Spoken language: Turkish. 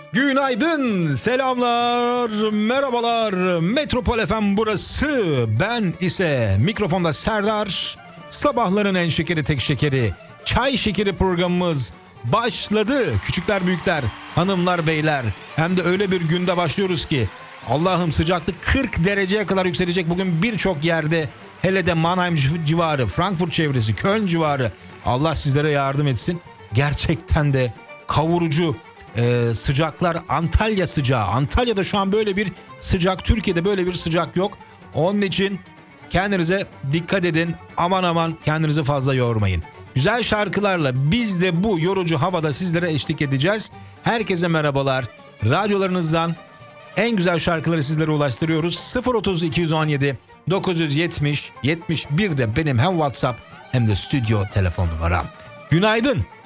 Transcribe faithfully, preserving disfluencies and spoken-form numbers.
Günaydın, selamlar, merhabalar. Metropol F M burası. Ben ise mikrofonda Serdar. Sabahların en şekeri tek şekeri, çay şekeri programımız başladı. Küçükler büyükler, hanımlar beyler. Hem de öyle bir günde başlıyoruz ki Allah'ım sıcaklık kırk dereceye kadar yükselecek bugün birçok yerde. Hele de Mannheim civarı, Frankfurt çevresi, Köln civarı. Allah sizlere yardım etsin. Gerçekten de kavurucu Ee, sıcaklar, Antalya sıcağı. Antalya'da şu an böyle bir sıcak, Türkiye'de böyle bir sıcak yok. Onun için kendinize dikkat edin. Aman aman kendinizi fazla yormayın. Güzel şarkılarla biz de bu yorucu havada sizlere eşlik edeceğiz. Herkese merhabalar. Radyolarınızdan en güzel şarkıları sizlere ulaştırıyoruz. sıfır otuz iki yüz on yedi dokuz yüz yetmiş yetmiş bir de benim hem WhatsApp hem de stüdyo telefon numaram. Günaydın.